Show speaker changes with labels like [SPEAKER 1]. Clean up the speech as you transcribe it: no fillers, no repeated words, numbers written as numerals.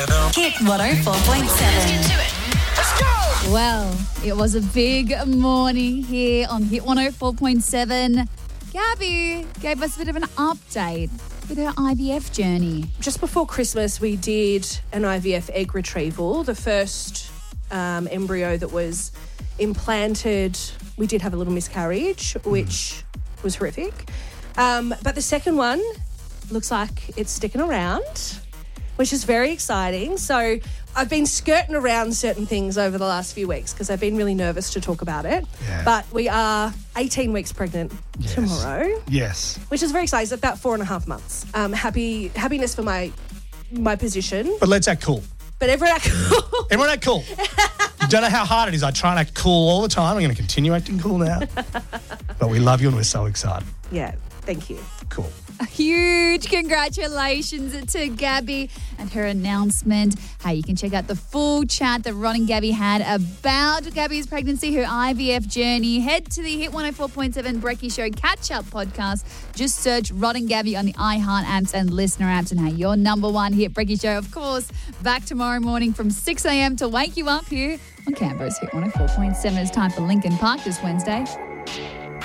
[SPEAKER 1] Hit 104.7. Well, it was a big morning here on Hit 104.7. Gabby gave us a bit of an update with her IVF journey.
[SPEAKER 2] Just before Christmas, we did an IVF egg retrieval. The first embryo that was implanted, we did have a little miscarriage, which was horrific. But the second one looks like it's sticking around, which is very exciting. So I've been skirting around certain things over the last few weeks because I've been really nervous to talk about it.
[SPEAKER 3] Yeah.
[SPEAKER 2] But we are 18 weeks pregnant tomorrow.
[SPEAKER 3] Yes.
[SPEAKER 2] Which is very exciting. It's about 4.5 months. Happiness for my position.
[SPEAKER 3] But let's act cool.
[SPEAKER 2] But everyone act cool.
[SPEAKER 3] Everyone act cool. You don't know how hard it is. I try and act cool all the time. I'm going to continue acting cool now. But we love you and we're so excited.
[SPEAKER 2] Yeah, thank you.
[SPEAKER 3] Cool.
[SPEAKER 1] A huge congratulations to Gabby and her announcement. Hey, you can check out the full chat that Ron and Gabby had about Gabby's pregnancy, her IVF journey. Head to the Hit 104.7 Brekkie Show catch-up podcast. Just search Ron and Gabby on the iHeart apps and listener apps. And hey, your number one Hit Brekkie Show, of course, back tomorrow morning from 6 a.m. to wake you up here on Canberra's Hit 104.7. It's time for Linkin Park this Wednesday.